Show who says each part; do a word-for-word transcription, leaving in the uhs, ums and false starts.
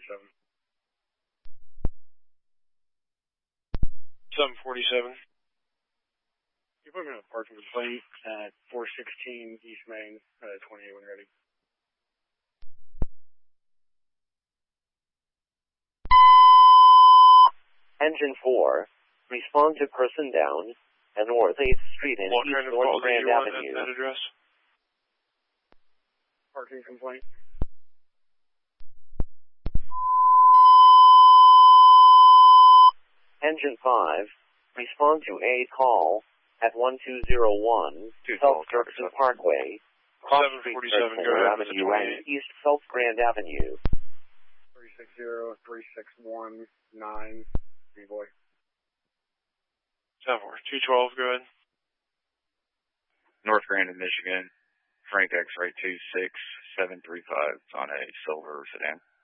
Speaker 1: forty-seven.
Speaker 2: seven forty-seven.
Speaker 1: You put me on a parking complaint at four sixteen East Main, uh, twenty-eight when ready.
Speaker 3: Engine four, respond to person down at North eighth Street and
Speaker 2: What
Speaker 3: East
Speaker 2: kind of
Speaker 3: North
Speaker 2: call do
Speaker 3: Grand
Speaker 2: you want
Speaker 3: Avenue.
Speaker 2: at that address?
Speaker 1: Parking complaint.
Speaker 3: Engine five, respond to a call at one two zero one South Jefferson Parkway, Cross Street,
Speaker 2: seven forty-seven, go
Speaker 3: Third
Speaker 2: ahead,
Speaker 3: Avenue
Speaker 2: Mister
Speaker 3: and East South Grand Avenue.
Speaker 1: three six zero, three six one, nine, B-boy.
Speaker 2: seven four, two twelve, go ahead.
Speaker 4: North Grand in Michigan, Frank X-ray two six seven three five on a silver sedan.